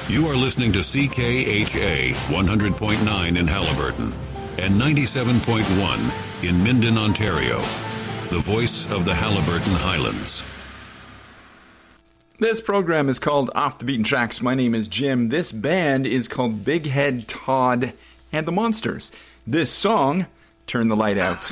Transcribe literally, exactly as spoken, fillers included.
You are listening to C K H A one hundred point nine in Halliburton and ninety-seven point one in Minden, Ontario, the voice of the Halliburton Highlands. This program is called Off the Beaten Tracks. My name is Jim. This band is called Big Head Todd and the Monsters. This song, Turn the Light Out.